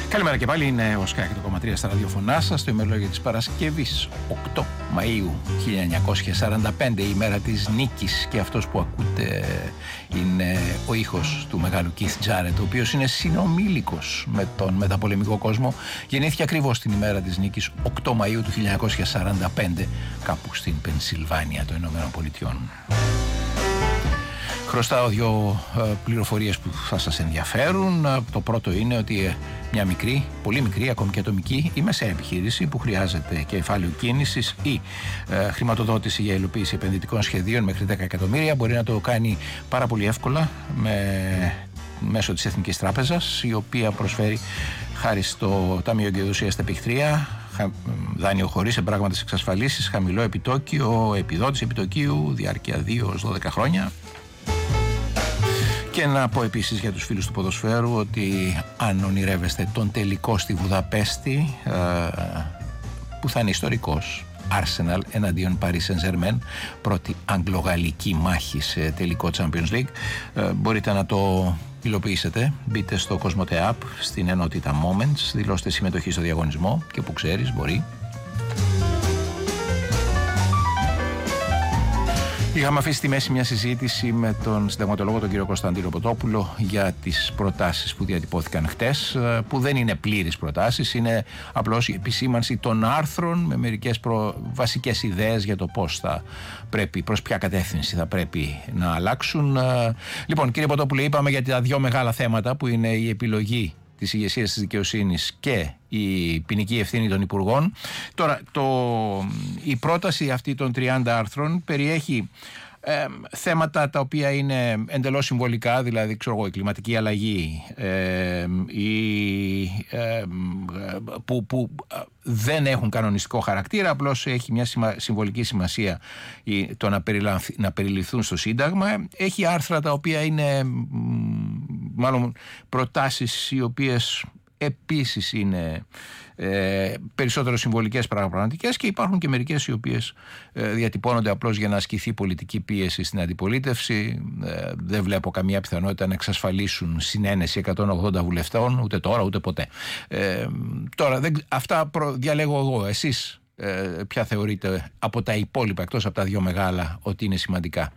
Καλημέρα και πάλι, είναι ο Sky 100,3 στα ραδιοφωνά σας. Το ημερολόγιο της Παρασκευής 8 Μαΐου 1945, η μέρα της νίκης, και αυτός που ακούτε είναι ο ήχος του μεγάλου Keith Jarrett, ο οποίος είναι συνομήλικος με τον μεταπολεμικό κόσμο. Γεννήθηκε ακριβώς την ημέρα της νίκης 8 Μαΐου του 1945 κάπου στην Πενσιλβάνια των Ηνωμένων Πολιτειών. Χρωστάω δύο πληροφορίες που θα σας ενδιαφέρουν. Το πρώτο είναι ότι μια μικρή, πολύ μικρή, ακόμη και ατομική ή μεσαία επιχείρηση που χρειάζεται κεφάλαιο κίνησης ή χρηματοδότηση για υλοποίηση επενδυτικών σχεδίων μέχρι 10 εκατομμύρια μπορεί να το κάνει πάρα πολύ εύκολα μέσω της Εθνικής Τράπεζας, η οποία προσφέρει, χάρη στο Ταμείο Εγκυδοσίας στα Πηχτρία, δάνειο χωρίς εμπράγματες εξασφαλίσεις, χαμηλό επιτόκιο, επιδότηση επιτοκίου, διάρκεια 2-12 χρόνια. Και να πω επίσης για τους φίλους του ποδοσφαίρου ότι αν ονειρεύεστε τον τελικό στη Βουδαπέστη, που θα είναι ιστορικός, Arsenal εναντίον Paris Saint-Germain, πρώτη αγγλογαλλική μάχη σε τελικό Champions League, μπορείτε να το υλοποιήσετε. Μπείτε στο Cosmote App, στην ενότητα Moments, δηλώστε συμμετοχή στο διαγωνισμό και που ξέρεις μπορεί. Είχαμε αφήσει στη μέση μια συζήτηση με τον συνταγματολόγο τον κύριο Κωνσταντίνο Ποτόπουλο για τις προτάσεις που διατυπώθηκαν χτες, που δεν είναι πλήρεις προτάσεις, είναι απλώς η επισήμανση των άρθρων με μερικές βασικές ιδέες για το πώς θα πρέπει, προς ποια κατεύθυνση θα πρέπει να αλλάξουν. Λοιπόν, κύριε Ποτόπουλο, είπαμε για τα δύο μεγάλα θέματα που είναι η επιλογή της ηγεσίας της δικαιοσύνης και η ποινική ευθύνη των υπουργών. Τώρα, η πρόταση αυτή των 30 άρθρων περιέχει θέματα τα οποία είναι εντελώς συμβολικά, δηλαδή η κλιματική αλλαγή, που δεν έχουν κανονιστικό χαρακτήρα, απλώς έχει μια συμβολική σημασία το να περιληφθούν στο Σύνταγμα. Έχει άρθρα τα οποία είναι μάλλον προτάσεις οι οποίες επίσης είναι περισσότερο συμβολικές πραγματικές, και υπάρχουν και μερικές οι οποίες διατυπώνονται απλώς για να ασκηθεί πολιτική πίεση στην αντιπολίτευση. Δεν βλέπω καμία πιθανότητα να εξασφαλίσουν συνένεση 180 βουλευτών, ούτε τώρα ούτε ποτέ. Τώρα αυτά διαλέγω εγώ. Εσείς ποια θεωρείτε από τα υπόλοιπα, εκτός από τα δύο μεγάλα, ότι είναι σημαντικά?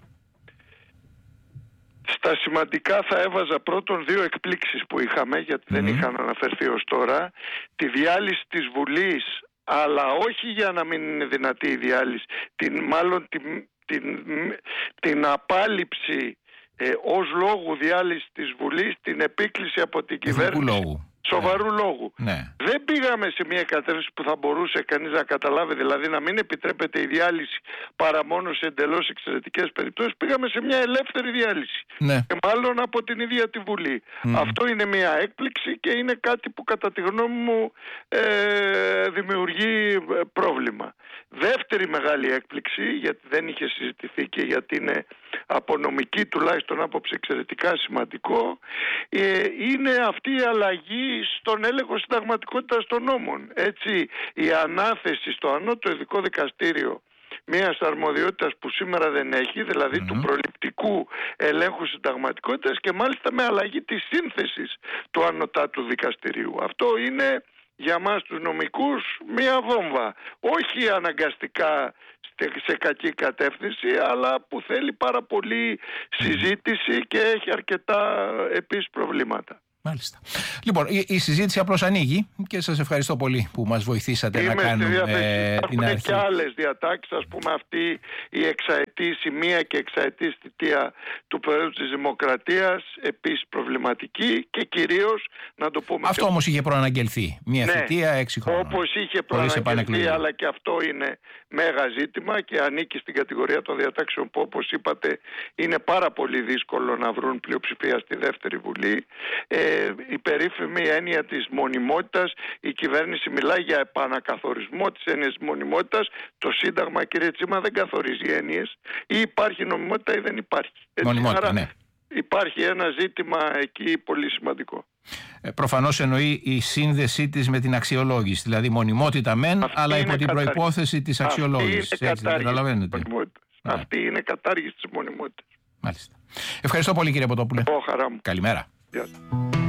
Στα σημαντικά θα έβαζα πρώτον δύο εκπλήξεις που είχαμε, γιατί δεν είχαν αναφερθεί ως τώρα. Τη διάλυση της Βουλής, αλλά όχι για να μην είναι δυνατή η διάλυση, την απάλληψη ως λόγου διάλυση της Βουλής, την επίκληση από την κυβέρνηση. Σοβαρού λόγου. Ναι. Δεν πήγαμε σε μια κατεύθυνση που θα μπορούσε κανείς να καταλάβει, δηλαδή να μην επιτρέπεται η διάλυση παρά μόνο σε εντελώς εξαιρετικές περιπτώσεις. Πήγαμε σε μια ελεύθερη διάλυση. Ναι. Και μάλλον από την ίδια τη Βουλή. Αυτό είναι μια έκπληξη και είναι κάτι που κατά τη γνώμη μου δημιουργεί πρόβλημα. Δεύτερη μεγάλη έκπληξη, γιατί δεν είχε συζητηθεί και γιατί είναι από νομική τουλάχιστον άποψη εξαιρετικά σημαντικό, είναι αυτή η αλλαγή στον έλεγχο συνταγματικότητας των νόμων. Έτσι, η ανάθεση στο ανώτατο ειδικό δικαστήριο μιας αρμοδιότητας που σήμερα δεν έχει, δηλαδή του προληπτικού ελέγχου συνταγματικότητας, και μάλιστα με αλλαγή της σύνθεσης του ανωτάτου δικαστηρίου. Αυτό είναι για μας τους νομικούς μία βόμβα. Όχι αναγκαστικά σε κακή κατεύθυνση, αλλά που θέλει πάρα πολύ συζήτηση και έχει αρκετά επίσης προβλήματα. Μάλιστα. Λοιπόν, η συζήτηση απλώς ανοίγει και σας ευχαριστώ πολύ που μας βοηθήσατε να κάνουμε την αρχή. Και άλλες διατάξεις, ας πούμε αυτή η εξαετής, η μία και εξαετής θητεία του Προέδρου της Δημοκρατίας, επίσης προβληματική, και κυρίως να το πούμε... Αυτό όμως είχε προαναγγελθεί, μία θητεία 6 χρόνια. Όπως είχε προαναγγελθεί, αλλά και αυτό είναι μέγα ζήτημα και ανήκει στην κατηγορία των διατάξεων που, όπως είπατε, είναι πάρα πολύ δύσκολο να βρουν πλειοψηφία στη δεύτερη Βουλή. Η περίφημη έννοια της μονιμότητας, η κυβέρνηση μιλάει για επανακαθορισμό της έννοιας της μονιμότητας. Το Σύνταγμα, κύριε Τσίμα, δεν καθορίζει έννοιες. Ή υπάρχει νομιμότητα ή δεν υπάρχει. Μονιμότητα, ναι. Υπάρχει ένα ζήτημα εκεί πολύ σημαντικό. Προφανώς εννοεί η σύνδεσή της με την αξιολόγηση. Δηλαδή μονιμότητα μεν, αλλά υπό την προϋπόθεση της αξιολόγησης. Αυτή είναι κατάργηση της μονιμότητας. Μάλιστα. Ευχαριστώ πολύ, κύριε Ποτόπουλε. Χαρά μου. Καλημέρα. Γεια σας.